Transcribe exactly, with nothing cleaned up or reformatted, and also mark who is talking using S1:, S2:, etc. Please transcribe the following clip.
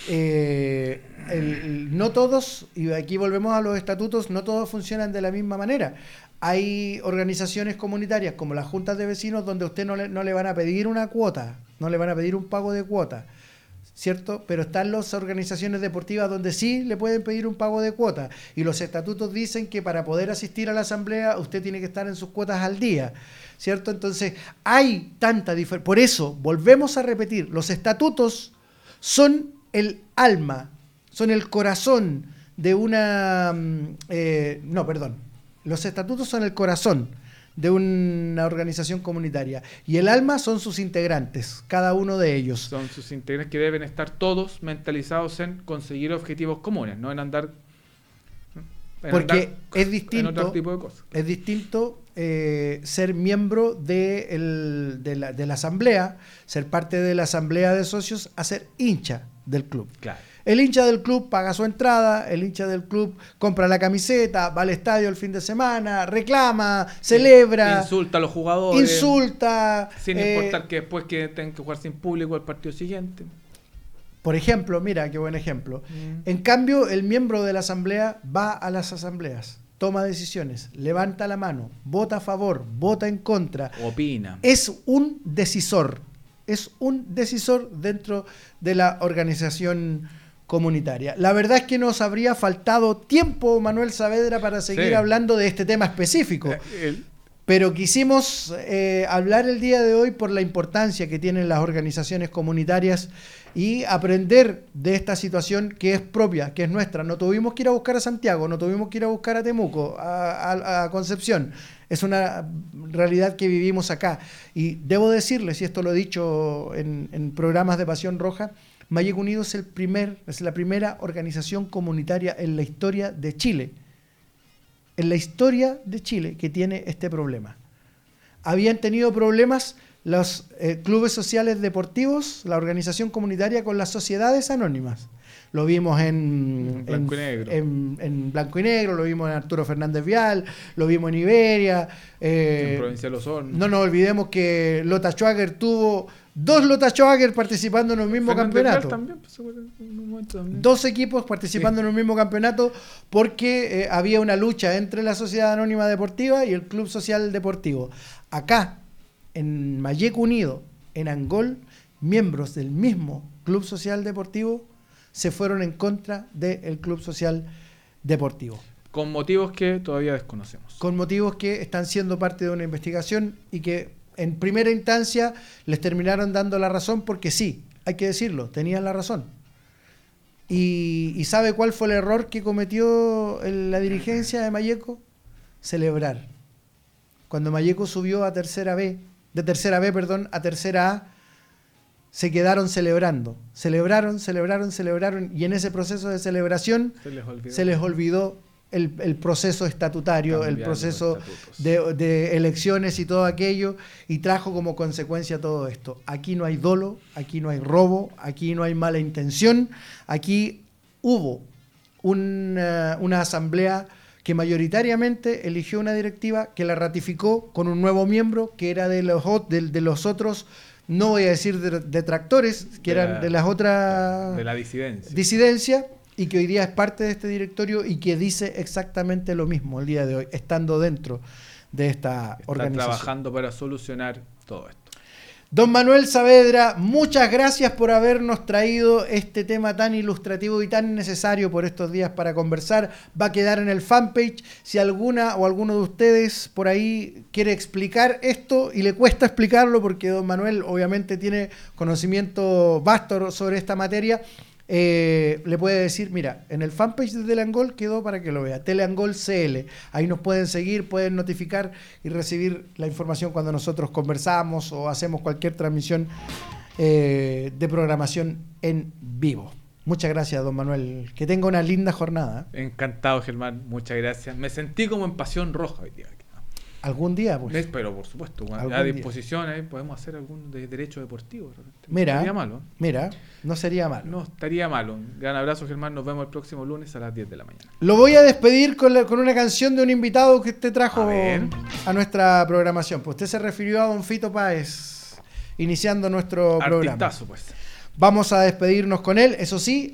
S1: eh, el, el, no todos, y aquí volvemos a los estatutos, no todos funcionan de la misma manera. Hay organizaciones comunitarias como las juntas de vecinos donde a usted no le, no le van a pedir una cuota, no le van a pedir un pago de cuota, ¿cierto? Pero están las organizaciones deportivas donde sí le pueden pedir un pago de cuota, y los estatutos dicen que para poder asistir a la asamblea usted tiene que estar en sus cuotas al día, ¿cierto? Entonces hay tanta diferencia. Por eso, volvemos a repetir, los estatutos son el alma, son el corazón de una... Eh, no, perdón. Los estatutos son el corazón de una organización comunitaria y el alma son sus integrantes, cada uno de ellos.
S2: Son sus integrantes que deben estar todos mentalizados en conseguir objetivos comunes, no en andar... En
S1: Porque
S2: andar
S1: es distinto,
S2: en otro tipo de cosas.
S1: Es distinto eh, ser miembro de, el, de, la, de la asamblea, ser parte de la asamblea de socios, a ser hincha del club.
S2: Claro.
S1: El hincha del club paga su entrada, el hincha del club compra la camiseta, va al estadio el fin de semana, reclama, celebra.
S2: Insulta a los jugadores.
S1: Insulta.
S2: Sin
S1: eh,
S2: importar que después que tengan que jugar sin público el partido siguiente.
S1: Por ejemplo, mira qué buen ejemplo.
S2: Mm.
S1: En cambio, el miembro de la asamblea va a las asambleas, toma decisiones, levanta la mano, vota a favor, vota en contra.
S2: Opina.
S1: Es un decisor. Es un decisor dentro de la organización comunitaria. La verdad es que nos habría faltado tiempo, Manuel Saavedra, para seguir
S2: sí.
S1: hablando de este tema específico.
S2: Eh, el...
S1: Pero quisimos eh, hablar el día de hoy por la importancia que tienen las organizaciones comunitarias y aprender de esta situación que es propia, que es nuestra. No tuvimos que ir a buscar a Santiago, no tuvimos que ir a buscar a Temuco, a, a, a Concepción. Es una realidad que vivimos acá. Y debo decirles, y esto lo he dicho en, en programas de Pasión Roja, Mayeco Unido es, el primer, es la primera organización comunitaria en la historia de Chile, en la historia de Chile que tiene este problema. Habían tenido problemas los eh, clubes sociales deportivos, la organización comunitaria con las sociedades anónimas. Lo vimos en
S2: Blanco
S1: en,
S2: y Negro.
S1: En, en Blanco y Negro, lo vimos en Arturo Fernández Vial, lo vimos en Iberia. Eh,
S2: en Provincia de los Hornos.
S1: No nos olvidemos que Lota Schwager tuvo dos Lota Schwager participando en un mismo
S2: Fernández
S1: campeonato.
S2: Vial también, pues, en un momento también.
S1: Dos equipos participando sí. en un mismo campeonato porque eh, había una lucha entre la Sociedad Anónima Deportiva y el Club Social Deportivo. Acá, en Mayeco Unido, en Angol, miembros del mismo Club Social Deportivo se fueron en contra del Club Social Deportivo.
S2: Con motivos que todavía desconocemos.
S1: Con motivos que están siendo parte de una investigación y que en primera instancia les terminaron dando la razón porque sí, hay que decirlo, tenían la razón. ¿Y, y sabe cuál fue el error que cometió el, la dirigencia de Mayeco? Celebrar. Cuando Mayeco subió a tercera B, de tercera B, perdón, a tercera A, se quedaron celebrando. Celebraron, celebraron, celebraron, y en ese proceso de celebración
S2: se les olvidó,
S1: se les olvidó el, el proceso estatutario, Cambiar el proceso de, de elecciones y todo aquello, y trajo como consecuencia todo esto. Aquí no hay dolo, aquí no hay robo, aquí no hay mala intención, aquí hubo una, una asamblea que mayoritariamente eligió una directiva que la ratificó con un nuevo miembro que era de los, de, de los otros, no voy a decir detractores, que
S2: de
S1: eran
S2: la,
S1: de las otras...
S2: De la disidencia.
S1: Disidencia, y que hoy día es parte de este directorio y que dice exactamente lo mismo el día de hoy, estando dentro de esta
S2: Está
S1: organización.
S2: trabajando para solucionar todo esto.
S1: Don Manuel Saavedra, muchas gracias por habernos traído este tema tan ilustrativo y tan necesario por estos días para conversar. Va a quedar en el fanpage. Si alguna o alguno de ustedes por ahí quiere explicar esto y le cuesta explicarlo porque don Manuel obviamente tiene conocimiento vasto sobre esta materia, Eh, le puede decir, mira, en el fanpage de Teleangol quedó para que lo vea, Teleangol C L, ahí nos pueden seguir, pueden notificar y recibir la información cuando nosotros conversamos o hacemos cualquier transmisión eh, de programación en vivo. Muchas gracias, don Manuel, que tenga una linda jornada.
S2: Encantado, Germán, muchas gracias. Me sentí como en Pasión Roja hoy día.
S1: ¿Algún día? Pues?
S2: Pero por supuesto, a disposición ahí podemos hacer algún de derecho deportivo. No
S1: mira,
S2: sería malo.
S1: Mira, no sería malo.
S2: No estaría malo. Gran abrazo, Germán. Nos vemos el próximo lunes a las diez de la mañana.
S1: Lo voy a despedir con, la, con una canción de un invitado que usted trajo a, a nuestra programación. Pues usted se refirió a don Fito Páez, iniciando nuestro
S2: Artistazo,
S1: programa.
S2: Pues.
S1: Vamos a despedirnos con él, eso sí,